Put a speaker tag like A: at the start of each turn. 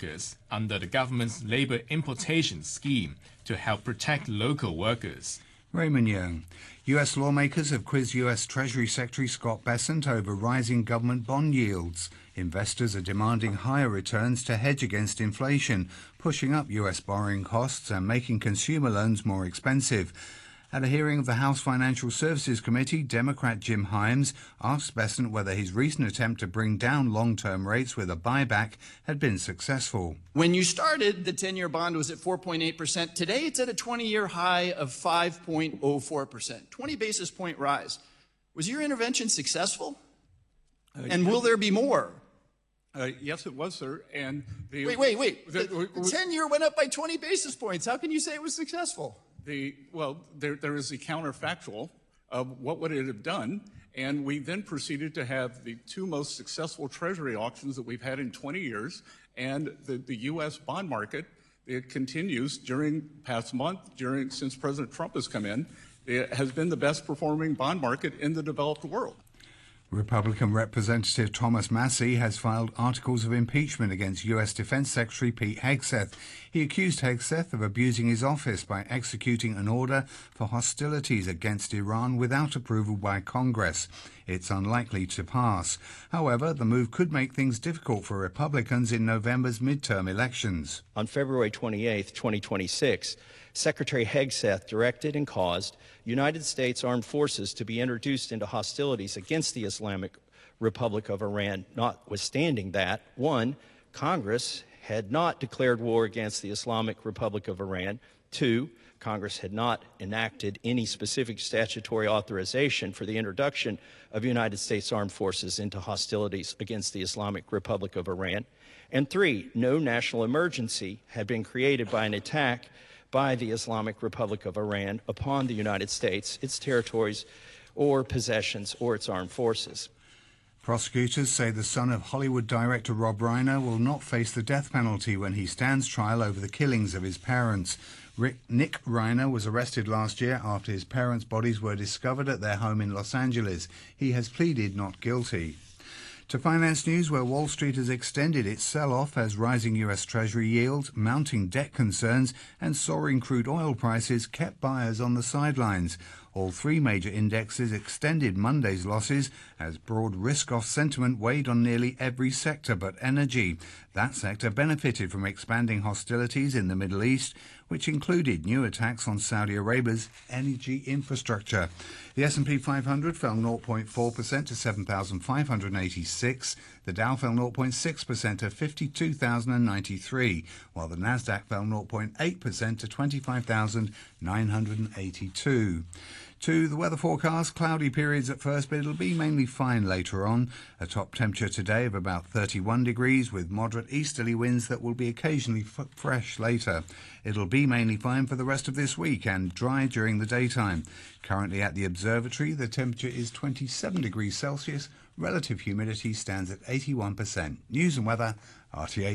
A: workers under the government's labor importation scheme to help protect local workers.
B: Raymond Young. U.S. lawmakers have quizzed U.S. Treasury Secretary Scott Bessent over rising government bond yields. Investors are demanding higher returns to hedge against inflation, pushing up U.S. borrowing costs and making consumer loans more expensive. At a hearing of the House Financial Services Committee, Democrat Jim Himes asked Bessent whether his recent attempt to bring down long-term rates with a buyback had been successful.
C: When you started, the 10-year bond was at 4.8%. Today, it's at a 20-year high of 5.04%, 20 basis point rise. Was your intervention successful? And will there be more?
D: Yes, it was, sir. And
C: wait. The 10-year went up by 20 basis points. How can you say it was successful?
D: There is the counterfactual of what would it have done, and we then proceeded to have the two most successful Treasury auctions that we've had in 20 years, and the U.S. bond market, it continues during past month, since President Trump has come in, it has been the best performing bond market in the developed world.
B: Republican Representative Thomas Massie has filed articles of impeachment against U.S. Defense Secretary Pete Hegseth. He accused Hegseth of abusing his office by executing an order for hostilities against Iran without approval by Congress. It's unlikely to pass. However, the move could make things difficult for Republicans in November's midterm elections.
E: On February 28, 2026, Secretary Hegseth directed and caused United States armed forces to be introduced into hostilities against the Islamic Republic of Iran. Notwithstanding that, 1, Congress had not declared war against the Islamic Republic of Iran. 2, Congress had not enacted any specific statutory authorization for the introduction of United States armed forces into hostilities against the Islamic Republic of Iran. And 3, no national emergency had been created by an attack by the Islamic Republic of Iran upon the United States, its territories or possessions, or its armed forces.
B: Prosecutors say the son of Hollywood director Rob Reiner will not face the death penalty when he stands trial over the killings of his parents. Nick Reiner was arrested last year after his parents' bodies were discovered at their home in Los Angeles. He has pleaded not guilty. To finance news, where Wall Street has extended its sell-off as rising U.S. Treasury yields, mounting debt concerns and soaring crude oil prices kept buyers on the sidelines. All three major indexes extended Monday's losses as broad risk-off sentiment weighed on nearly every sector but energy. That sector benefited from expanding hostilities in the Middle East, which included new attacks on Saudi Arabia's energy infrastructure. The S&P 500 fell 0.4% to 7,586. The Dow fell 0.6% to 52,093, while the Nasdaq fell 0.8% to 25,982. To the weather forecast, cloudy periods at first, but it'll be mainly fine later on. A top temperature today of about 31 degrees with moderate easterly winds that will be occasionally fresh later. It'll be mainly fine for the rest of this week and dry during the daytime. Currently at the observatory, the temperature is 27 degrees Celsius. Relative humidity stands at 81%. News and weather, RTH.